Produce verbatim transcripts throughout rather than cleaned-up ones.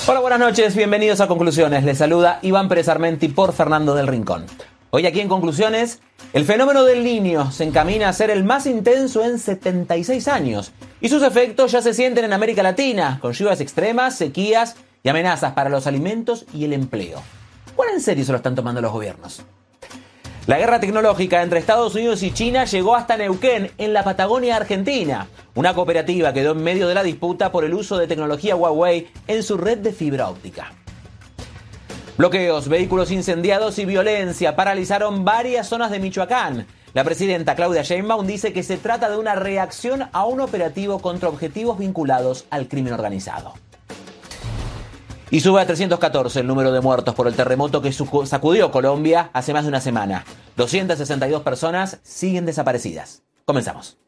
Hola, buenas noches, bienvenidos a Conclusiones. Les saluda Iván Pérez Armenti por Fernando del Rincón. Hoy aquí en Conclusiones, el fenómeno del Niño se encamina a ser el más intenso en setenta y seis años. Y sus efectos ya se sienten en América Latina, con lluvias extremas, sequías y amenazas para los alimentos y el empleo. ¿Cuán en serio se lo están tomando los gobiernos? La guerra tecnológica entre Estados Unidos y China llegó hasta Neuquén, en la Patagonia Argentina. Una cooperativa quedó en medio de la disputa por el uso de tecnología Huawei en su red de fibra óptica. Bloqueos, vehículos incendiados y violencia paralizaron varias zonas de Michoacán. La presidenta Claudia Sheinbaum dice que se trata de una reacción a un operativo contra objetivos vinculados al crimen organizado. Y sube a trescientos catorce el número de muertos por el terremoto que sacudió Colombia hace más de una semana. doscientas sesenta y dos personas siguen desaparecidas. Comenzamos.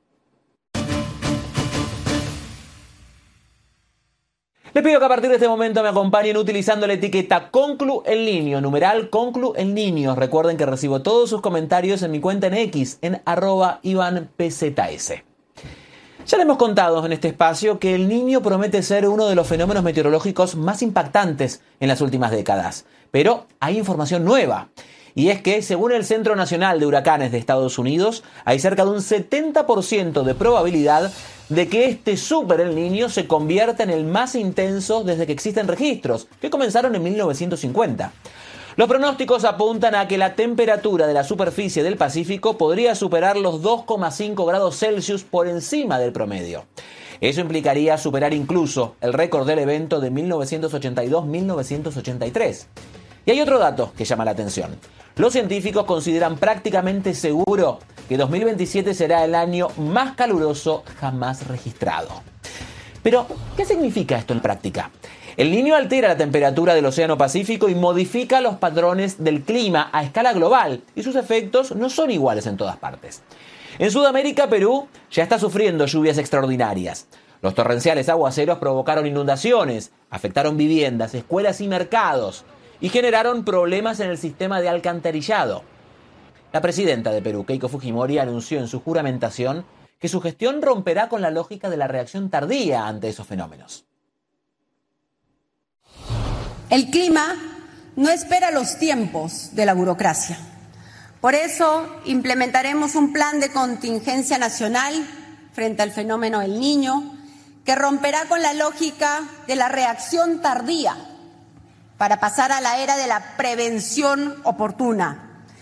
Les pido que a partir de este momento me acompañen utilizando la etiqueta Conclu El Niño, numeral Conclu El Niño. Recuerden que recibo todos sus comentarios en mi cuenta en X, en arroba Iván P Z S. Ya le hemos contado en este espacio que el Niño promete ser uno de los fenómenos meteorológicos más impactantes en las últimas décadas. Pero hay información nueva. Y es que, según el Centro Nacional de Huracanes de Estados Unidos, hay cerca de un setenta por ciento de probabilidad de que este Super El Niño se convierta en el más intenso desde que existen registros, que comenzaron en mil novecientos cincuenta. Los pronósticos apuntan a que la temperatura de la superficie del Pacífico podría superar los dos coma cinco grados Celsius por encima del promedio. Eso implicaría superar incluso el récord del evento de mil novecientos ochenta y dos a mil novecientos ochenta y tres. Y hay otro dato que llama la atención. Los científicos consideran prácticamente seguro que dos mil veintisiete será el año más caluroso jamás registrado. Pero, ¿qué significa esto en práctica? El Niño altera la temperatura del Océano Pacífico y modifica los patrones del clima a escala global, y sus efectos no son iguales en todas partes. En Sudamérica, Perú ya está sufriendo lluvias extraordinarias. Los torrenciales aguaceros provocaron inundaciones, afectaron viviendas, escuelas y mercados, y generaron problemas en el sistema de alcantarillado. La presidenta de Perú, Keiko Fujimori, anunció en su juramentación que su gestión romperá con la lógica de la reacción tardía ante esos fenómenos. El clima no espera los tiempos de la burocracia. Por eso implementaremos un plan de contingencia nacional frente al fenómeno El Niño, que romperá con la lógica de la reacción tardía para pasar a la era de la prevención oportuna.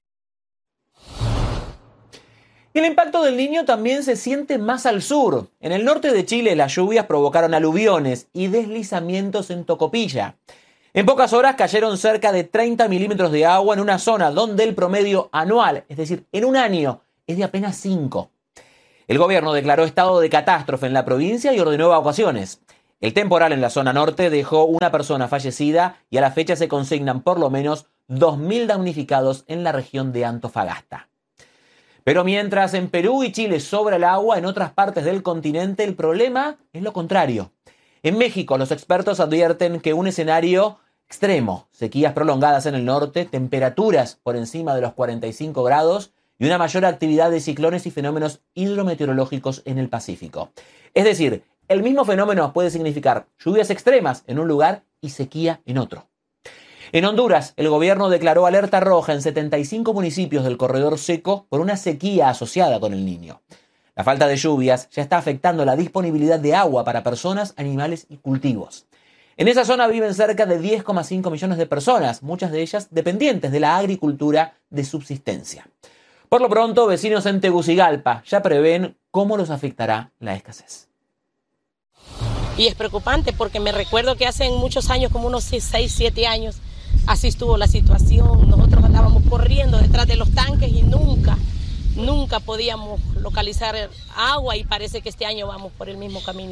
El impacto del Niño también se siente más al sur. En el norte de Chile, las lluvias provocaron aluviones y deslizamientos en Tocopilla. En pocas horas cayeron cerca de treinta milímetros de agua en una zona donde el promedio anual, es decir, en un año, es de apenas cinco. El gobierno declaró estado de catástrofe en la provincia y ordenó evacuaciones. El temporal en la zona norte dejó una persona fallecida y a la fecha se consignan por lo menos dos mil damnificados en la región de Antofagasta. Pero mientras en Perú y Chile sobra el agua, en otras partes del continente el problema es lo contrario. En México, los expertos advierten que un escenario extremo, sequías prolongadas en el norte, temperaturas por encima de los cuarenta y cinco grados y una mayor actividad de ciclones y fenómenos hidrometeorológicos en el Pacífico. Es decir, el mismo fenómeno puede significar lluvias extremas en un lugar y sequía en otro. En Honduras, el gobierno declaró alerta roja en setenta y cinco municipios del corredor seco por una sequía asociada con el Niño. La falta de lluvias ya está afectando la disponibilidad de agua para personas, animales y cultivos. En esa zona viven cerca de diez coma cinco millones de personas, muchas de ellas dependientes de la agricultura de subsistencia. Por lo pronto, vecinos en Tegucigalpa ya prevén cómo los afectará la escasez. Y es preocupante porque me recuerdo que hace muchos años, como unos seis, siete años, así estuvo la situación. Nosotros andábamos corriendo detrás de los tanques y nunca, nunca podíamos localizar agua y parece que este año vamos por el mismo camino.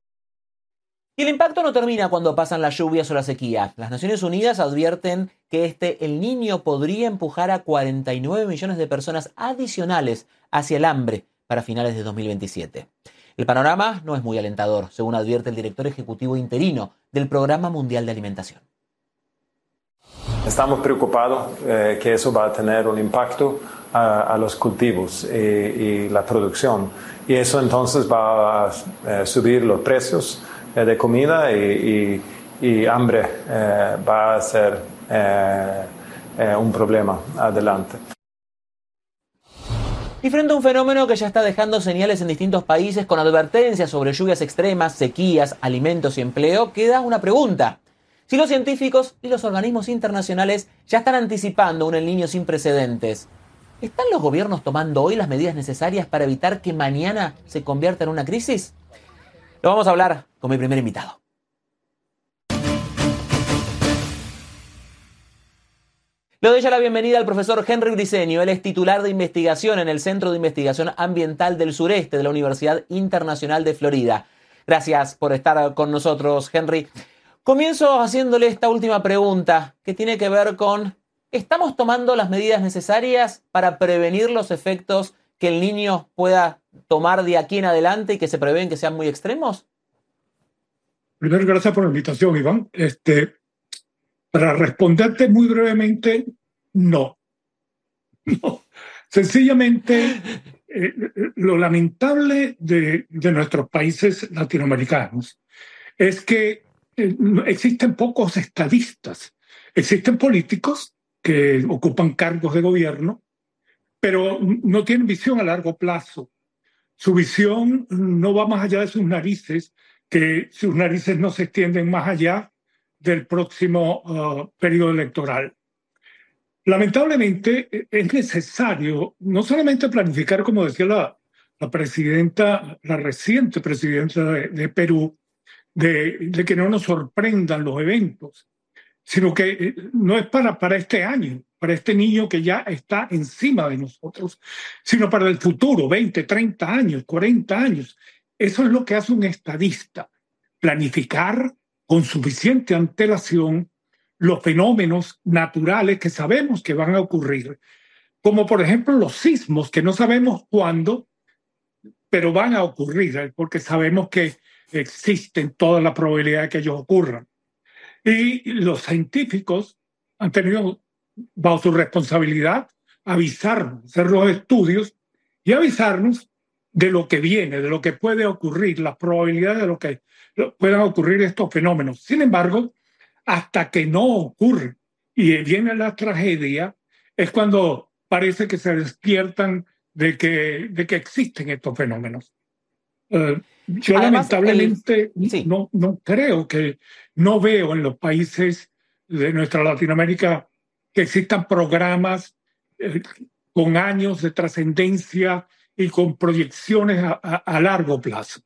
Y el impacto no termina cuando pasan las lluvias o la sequía. Las Naciones Unidas advierten que este El Niño podría empujar a cuarenta y nueve millones de personas adicionales hacia el hambre para finales de dos mil veintisiete. El panorama no es muy alentador, según advierte el director ejecutivo interino del Programa Mundial de Alimentación. Estamos preocupados eh, que eso va a tener un impacto a, a los cultivos y, y la producción. Y eso entonces va a eh, subir los precios eh, de comida y, y, y hambre eh, va a ser eh, eh, un problema adelante. Y frente a un fenómeno que ya está dejando señales en distintos países con advertencias sobre lluvias extremas, sequías, alimentos y empleo, queda una pregunta. Si los científicos y los organismos internacionales ya están anticipando un El Niño sin precedentes, ¿están los gobiernos tomando hoy las medidas necesarias para evitar que mañana se convierta en una crisis? Lo vamos a hablar con mi primer invitado. Le doy ya la bienvenida al profesor Henry Briceño. Él es titular de investigación en el Centro de Investigación Ambiental del Sureste de la Universidad Internacional de Florida. Gracias por estar con nosotros, Henry. Comienzo haciéndole esta última pregunta que tiene que ver con: ¿estamos tomando las medidas necesarias para prevenir los efectos que el Niño pueda tomar de aquí en adelante y que se prevén que sean muy extremos? Primero, gracias por la invitación, Iván. Este, para responderte muy brevemente, no. no. Sencillamente, eh, lo lamentable de, de nuestros países latinoamericanos es que eh, existen pocos estadistas. Existen políticos que ocupan cargos de gobierno, pero no tienen visión a largo plazo. Su visión no va más allá de sus narices, que sus narices no se extienden más allá del próximo uh, periodo electoral. Lamentablemente es necesario no solamente planificar, como decía la, la presidenta, la reciente presidenta de, de Perú, de, de que no nos sorprendan los eventos, sino que no es para, para este año, para este niño que ya está encima de nosotros, sino para el futuro, veinte, treinta años, cuarenta años. Eso es lo que hace un estadista, planificar con suficiente antelación los fenómenos naturales que sabemos que van a ocurrir, como por ejemplo los sismos, que no sabemos cuándo, pero van a ocurrir, porque sabemos que existen toda la probabilidad de que ellos ocurran. Y los científicos han tenido bajo su responsabilidad avisarnos, hacer los estudios y avisarnos de lo que viene, de lo que puede ocurrir, las probabilidades de lo que puedan ocurrir estos fenómenos. Sin embargo, hasta que no ocurre y viene la tragedia, es cuando parece que se despiertan de que, de que existen estos fenómenos. Uh, yo Además, lamentablemente el... sí. no, no creo que, no veo en los países de nuestra Latinoamérica que existan programas eh, con años de trascendencia y con proyecciones a, a, a largo plazo.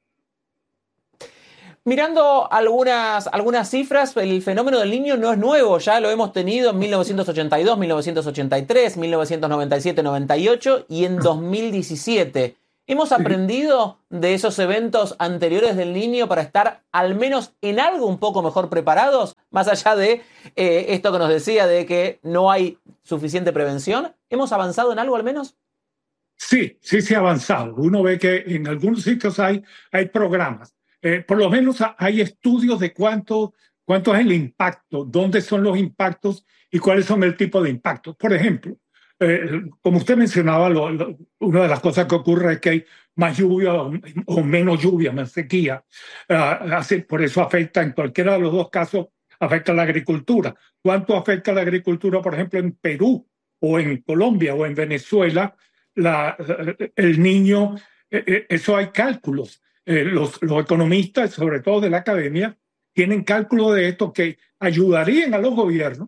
Mirando algunas, algunas cifras, el fenómeno del Niño no es nuevo, ya lo hemos tenido en mil novecientos ochenta y dos, mil novecientos ochenta y tres, mil novecientos noventa y siete, noventa y ocho y en dos mil diecisiete. ¿Hemos aprendido de esos eventos anteriores del Niño para estar al menos en algo un poco mejor preparados? Más allá de eh, esto que nos decía de que no hay suficiente prevención, ¿hemos avanzado en algo al menos? Sí, sí se ha avanzado. Uno ve que en algunos sitios hay, hay programas. Eh, por lo menos hay estudios de cuánto, cuánto es el impacto, dónde son los impactos y cuáles son el tipo de impactos. Por ejemplo, eh, como usted mencionaba, lo, lo, una de las cosas que ocurre es que hay más lluvia o, o menos lluvia, más sequía. Uh, así, por eso afecta, en cualquiera de los dos casos, afecta a la agricultura. ¿Cuánto afecta a la agricultura, por ejemplo, en Perú o en Colombia o en Venezuela? La, el niño, eh, eso hay cálculos. Eh, los, los economistas, sobre todo de la academia, tienen cálculos de esto que ayudarían a los gobiernos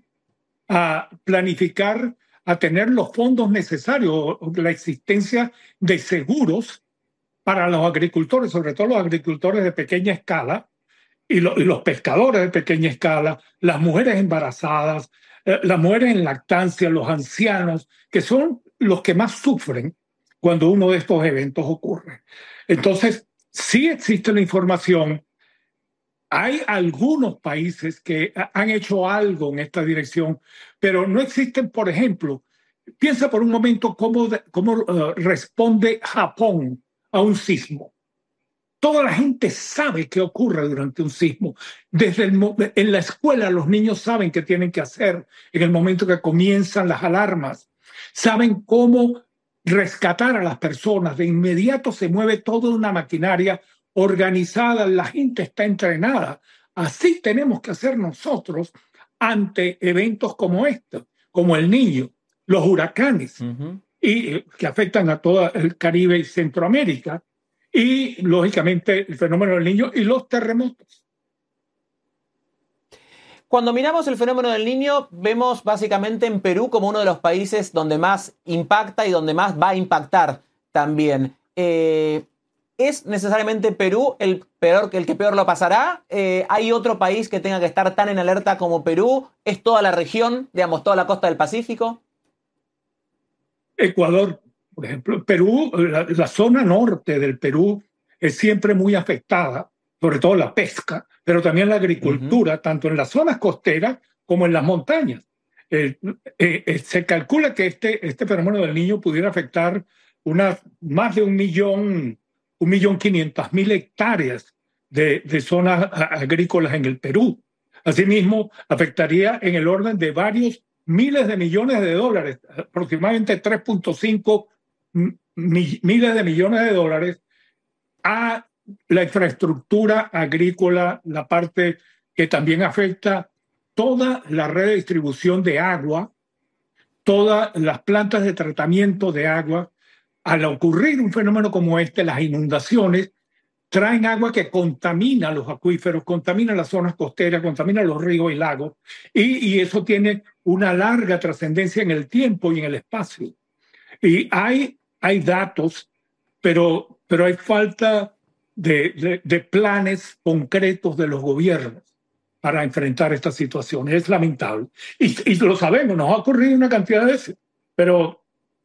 a planificar, a tener los fondos necesarios, la existencia de seguros para los agricultores, sobre todo los agricultores de pequeña escala y, lo, y los pescadores de pequeña escala, las mujeres embarazadas, eh, las mujeres en lactancia, los ancianos, que son los que más sufren cuando uno de estos eventos ocurre. Entonces, sí existe la información. Hay algunos países que han hecho algo en esta dirección, pero no existen, por ejemplo, piensa por un momento cómo, cómo uh, responde Japón a un sismo. Toda la gente sabe qué ocurre durante un sismo. Desde el, en la escuela los niños saben qué tienen que hacer en el momento que comienzan las alarmas. Saben cómo rescatar a las personas. De inmediato se mueve toda una maquinaria organizada, la gente está entrenada Así tenemos que hacer nosotros ante eventos como estos, como el Niño, los huracanes, uh-huh. y, que afectan a todo el Caribe y Centroamérica, y lógicamente el fenómeno del Niño y los terremotos. Cuando miramos el fenómeno del Niño, vemos básicamente en Perú como uno de los países donde más impacta y donde más va a impactar también. Eh, ¿Es necesariamente Perú el, peor, el que peor lo pasará? Eh, ¿Hay otro país que tenga que estar tan en alerta como Perú? ¿Es toda la región, digamos, toda la costa del Pacífico? Ecuador, por ejemplo. Perú, la, la zona norte del Perú es siempre muy afectada, sobre todo la pesca, pero también la agricultura, uh-huh. tanto en las zonas costeras como en las montañas. Eh, eh, eh, se calcula que este, este fenómeno del Niño pudiera afectar unas, más de un millón, un millón quinientas mil hectáreas de, de zonas agrícolas en el Perú. Asimismo, afectaría en el orden de varios miles de millones de dólares, aproximadamente tres punto cinco mi, miles de millones de dólares a la infraestructura agrícola, la parte que también afecta toda la red de distribución de agua, todas las plantas de tratamiento de agua. Al ocurrir un fenómeno como este, las inundaciones traen agua que contamina los acuíferos, contamina las zonas costeras, contamina los ríos y lagos, y, y eso tiene una larga trascendencia en el tiempo y en el espacio. Y hay, hay datos, pero, pero hay falta de, de, de planes concretos de los gobiernos para enfrentar estas situaciones. Es lamentable. Y, y lo sabemos, nos ha ocurrido una cantidad de veces, pero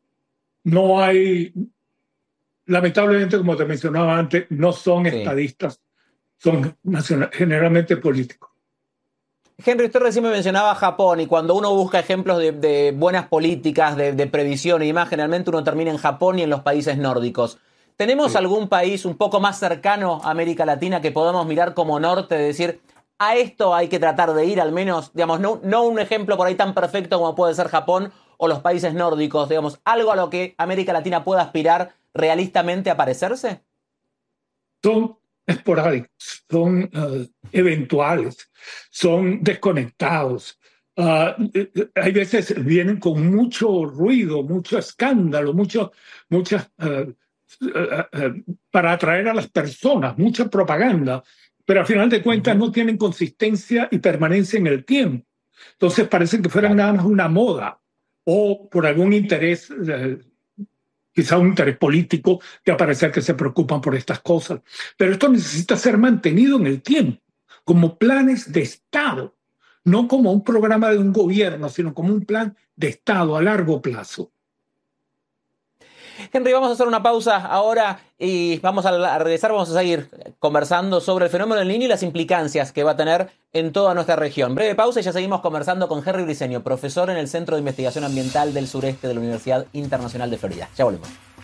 no hay... Lamentablemente, como te mencionaba antes, no son sí. estadistas, son nacional, generalmente políticos. Henry, usted recién me mencionaba Japón, y cuando uno busca ejemplos de, de buenas políticas, de, de previsión y demás, generalmente uno termina en Japón y en los países nórdicos. ¿Tenemos sí. algún país un poco más cercano a América Latina que podamos mirar como norte, de decir, a esto hay que tratar de ir al menos, digamos, no, no un ejemplo por ahí tan perfecto como puede ser Japón o los países nórdicos, digamos, algo a lo que América Latina pueda aspirar realistamente a parecerse? Son esporádicos, son uh, eventuales, son desconectados. Uh, hay veces vienen con mucho ruido, mucho escándalo, mucho, muchas, uh, uh, uh, para atraer a las personas, mucha propaganda, pero al final de cuentas uh-huh. no tienen consistencia y permanencia en el tiempo. Entonces parecen que fueran nada más una moda o por algún interés uh, quizá un interés político de parecer que se preocupan por estas cosas. Pero esto necesita ser mantenido en el tiempo, como planes de Estado, no como un programa de un gobierno, sino como un plan de Estado a largo plazo. Henry, vamos a hacer una pausa ahora y vamos a regresar, vamos a seguir conversando sobre el fenómeno del Niño y las implicancias que va a tener en toda nuestra región. Breve pausa y ya seguimos conversando con Henry Briceño, profesor en el Centro de Investigación Ambiental del Sureste de la Universidad Internacional de Florida. Ya volvemos.